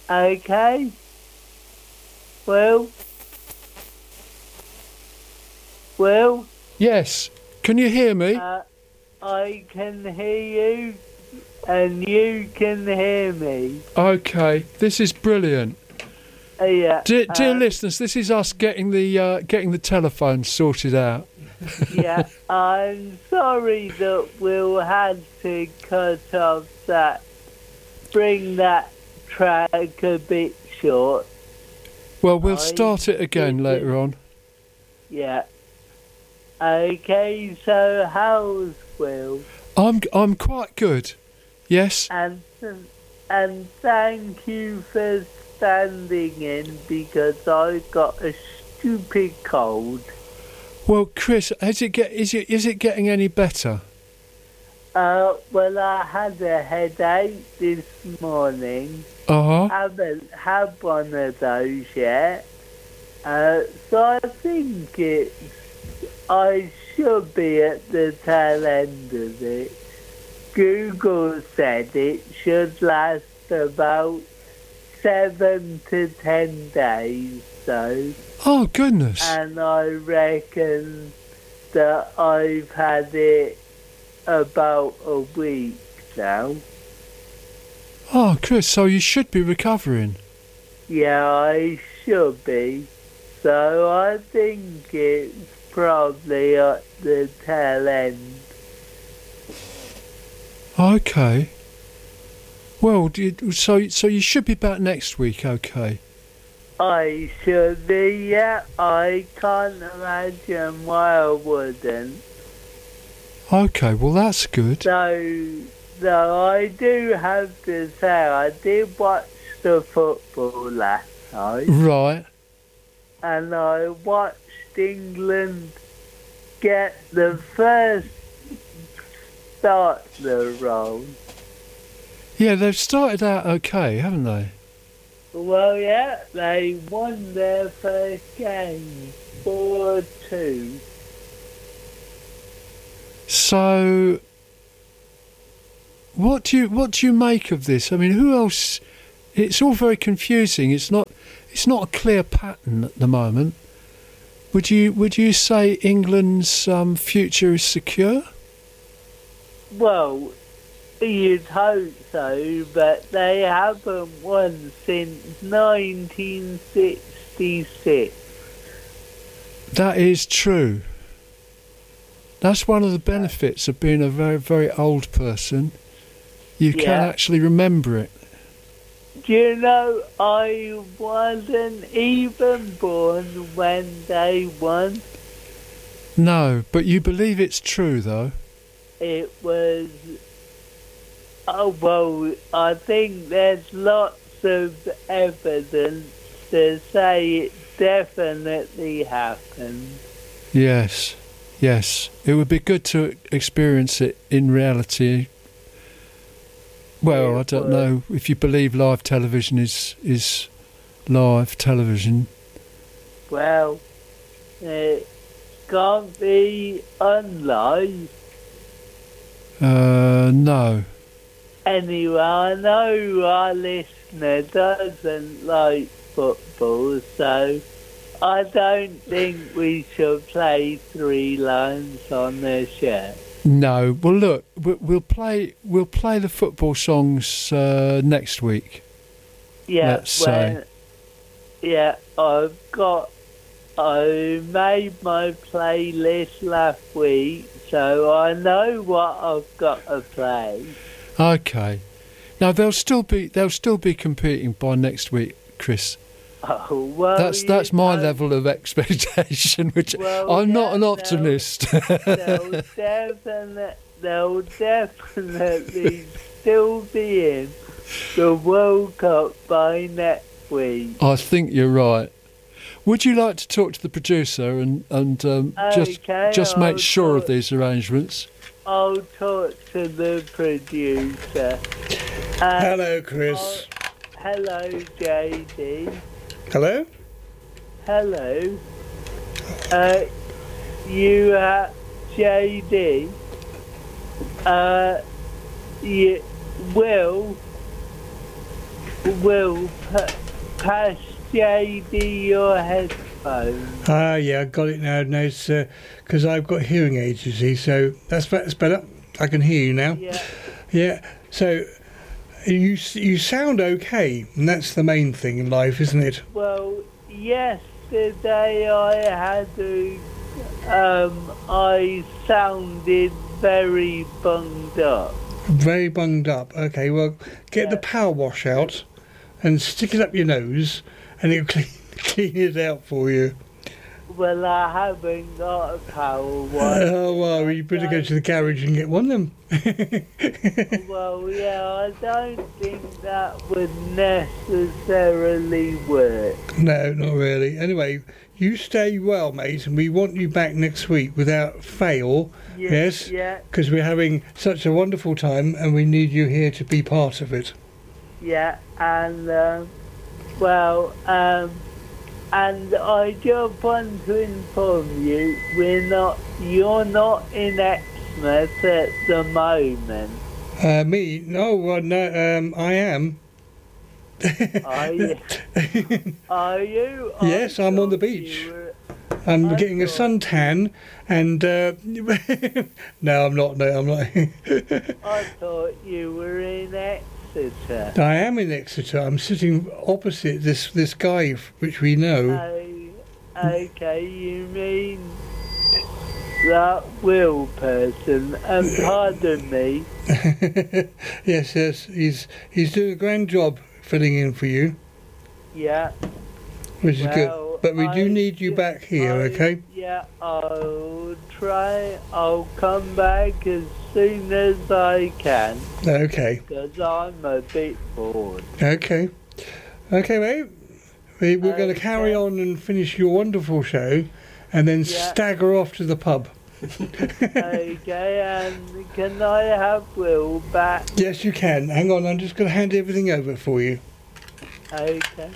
Okay. Well. Well. Yes. Can you hear me? I can hear you, and you can hear me. Okay. This is brilliant. Yeah. Dear listeners, this is us getting the telephone sorted out. Yeah. I'm sorry that we'll have to cut off that. Bring that track a bit short. Well, we'll start it again later on. Yeah. Okay, so how's Will? I'm quite good. Yes. And thank you for standing in because I got a stupid cold. Well, Chris, is it getting any better? Well, I had a headache this morning. Haven't had one of those yet. So I think I should be at the tail end of it. Google said it should last about 7 to 10 days, so. Oh, goodness. And I reckon that I've had it about a week now. Oh, Chris, so you should be recovering. Yeah, I should be. So I think it's probably at the tail end. Okay. Well, so you should be back next week, okay? I should be, yeah. I can't imagine why I wouldn't. Okay, well that's good. So I do have to say, I did watch the football last night. Right. And I watched England get the first start the role. Yeah, they've started out okay, haven't they? Well, yeah, they won their first game 4-2. So, what do you make of this? I mean, who else? It's all very confusing. It's not a clear pattern at the moment. Would you say England's future is secure? Well, you'd hope so, but they haven't won since 1966. That is true. That's one of the benefits of being a very, very old person. You can actually remember it. Do you know, I wasn't even born when they won. No, but you believe it's true, though. It was... Oh, well, I think there's lots of evidence to say it definitely happened. Yes. It would be good to experience it in reality. Well, I don't know if you believe live television is live television. Well, it can't be unlive. No. Anyway, I know our listener doesn't like football, so I don't think we should play 3 lines on the show. No. Well, look, we'll play the football songs next week. Yeah. Let's say. Yeah, I made my playlist last week, so I know what I've got to play. Okay. Now they'll still be competing by next week, Chris. Oh, well, that's my level of expectation, which I'm not an optimist. They'll definitely still be in the World Cup by next week. I think you're right. Would you like to talk to the producer and just make sure of these arrangements? I'll talk to the producer. Hello, Chris. Hello, JD. Hello? Hello. You JD. Will, pass JD your headphones. Yeah, I got it now. No, it's because I've got hearing aids, you see, so that's better. I can hear you now. Yeah. Yeah, so you sound okay, and that's the main thing in life, isn't it? Well, yesterday I sounded very bunged up. Very bunged up. Okay, well, get the power wash out and stick it up your nose, and it'll clean it out for you. Well, I haven't got a power wash. Oh, well, you better go to the garage and get one then. Well, yeah, I don't think that would necessarily work. No, not really. Anyway, you stay well, mate, and we want you back next week without fail. Yes? Yeah. Because we're having such a wonderful time, and we need you here to be part of it. Yeah, and and I just want to inform you, you're not in Exmouth at the moment. Me? No, well, no, I am. Are you? Are you? Yes, I'm on the beach. I'm getting a suntan, and no, I'm not. No, I'm not. I thought you were in Exeter. I am in Exeter. I'm sitting opposite this guy, which we know. Okay, you mean that Will person? And pardon me. Yes, he's doing a grand job filling in for you. Yeah. Which is good. But we do need you back here, okay? Yeah, I'll try. I'll come back as soon as I can. Okay. Because I'm a bit bored. Okay. Okay, mate. We're going to carry on and finish your wonderful show and then stagger off to the pub. Okay, and can I have Will back? Yes, you can. Hang on, I'm just going to hand everything over for you. Okay.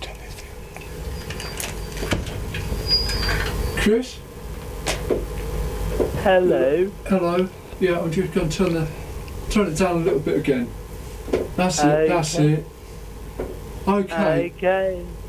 Chris? Hello. Hello. Yeah, I'm just going to turn it down a little bit again. That's it. Okay. That's it. Okay. Okay.